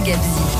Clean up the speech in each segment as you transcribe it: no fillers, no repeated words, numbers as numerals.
Gabzi.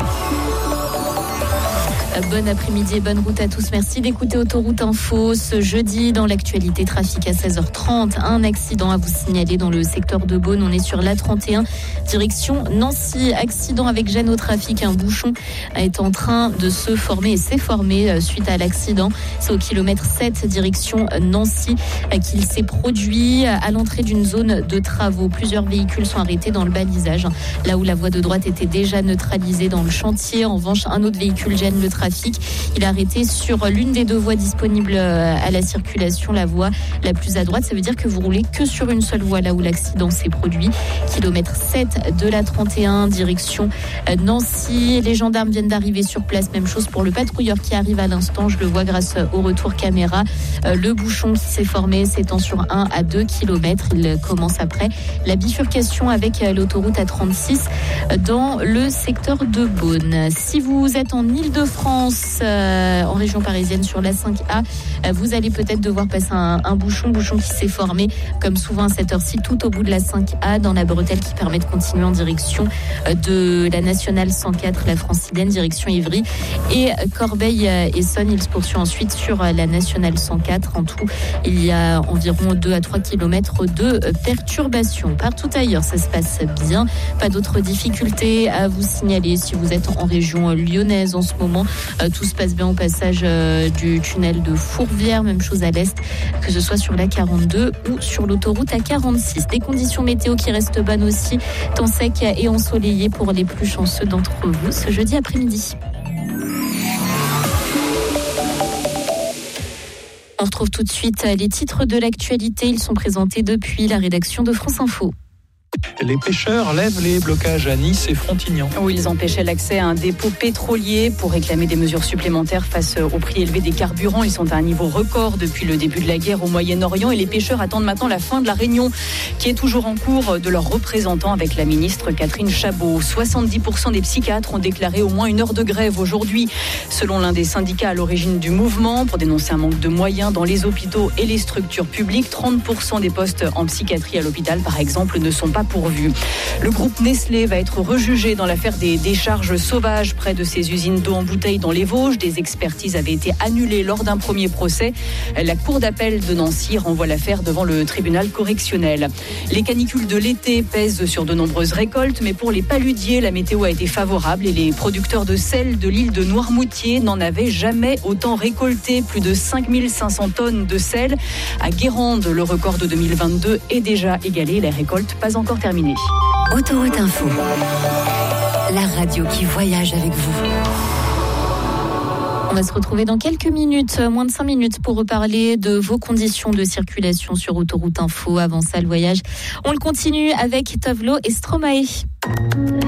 Bon après-midi et bonne route à tous. Merci d'écouter Autoroute Info. Ce jeudi, dans l'actualité trafic à 16h30, un accident à vous signaler dans le secteur de Beaune. On est sur l'A31, direction Nancy. Accident avec gêne au trafic. Un bouchon est en train de se former et s'est formé suite à l'accident. C'est au kilomètre 7, direction Nancy, qu'il s'est produit à l'entrée d'une zone de travaux. Plusieurs véhicules sont arrêtés dans le balisage, là où la voie de droite était déjà neutralisée dans le chantier. En revanche, un autre véhicule gêne le trafic. Il est arrêté sur l'une des deux voies disponibles à la circulation, la voie la plus à droite. Ça veut dire que vous roulez que sur une seule voie là où l'accident s'est produit. Kilomètre 7 de la 31, direction Nancy. Les gendarmes viennent d'arriver sur place. Même chose pour le patrouilleur qui arrive à l'instant. Je le vois grâce au retour caméra. Le bouchon qui s'est formé s'étend sur 1 à 2 kilomètres. Il commence après la bifurcation avec l'autoroute A36 dans le secteur de Beaune. Si vous êtes en Île-de-France, en région parisienne sur la 5A, vous allez peut-être devoir passer un bouchon qui s'est formé comme souvent à cette heure-ci tout au bout de la 5A dans la bretelle qui permet de continuer en direction de la nationale 104, la francilienne, direction Ivry et Corbeil-Essonnes. Il se poursuit ensuite sur la nationale 104. En tout, il y a environ 2 à 3 kilomètres de perturbations. Partout ailleurs, ça se passe bien. Pas d'autres difficultés à vous signaler si vous êtes en région lyonnaise en ce moment. Tout se passe bien au passage du tunnel de Fourvière, même chose à l'est, que ce soit sur la 42 ou sur l'autoroute A46. Des conditions météo qui restent bonnes aussi, temps sec et ensoleillé pour les plus chanceux d'entre vous ce jeudi après-midi. On retrouve tout de suite les titres de l'actualité. Ils sont présentés depuis la rédaction de France Info. Les pêcheurs lèvent les blocages à Nice et Frontignan. Où ils empêchaient l'accès à un dépôt pétrolier pour réclamer des mesures supplémentaires face au prix élevé des carburants. Ils sont à un niveau record depuis le début de la guerre au Moyen-Orient et les pêcheurs attendent maintenant la fin de la réunion qui est toujours en cours de leurs représentants avec la ministre Catherine Chabot. 70% des psychiatres ont déclaré au moins une heure de grève aujourd'hui, selon l'un des syndicats à l'origine du mouvement, pour dénoncer un manque de moyens dans les hôpitaux et les structures publiques. 30% des postes en psychiatrie à l'hôpital, par exemple, ne sont pas pourvus. Le groupe Nestlé va être rejugé dans l'affaire des décharges sauvages près de ses usines d'eau en bouteille dans les Vosges. Des expertises avaient été annulées lors d'un premier procès. La cour d'appel de Nancy renvoie l'affaire devant le tribunal correctionnel. Les canicules de l'été pèsent sur de nombreuses récoltes, mais pour les paludiers, la météo a été favorable et les producteurs de sel de l'île de Noirmoutier n'en avaient jamais autant récolté. Plus de 5500 tonnes de sel. À Guérande, le record de 2022 est déjà égalé. Les récoltes pas encore terminées. Autoroute Info, la radio qui voyage avec vous. On va se retrouver dans quelques minutes, moins de 5 minutes, pour reparler de vos conditions de circulation sur Autoroute Info. Avant ça, le voyage, on le continue avec Tovlo et Stromae.